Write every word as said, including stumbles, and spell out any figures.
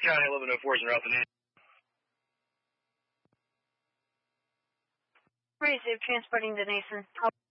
County eleven oh four is in route to Nation. Raise transporting to Nason.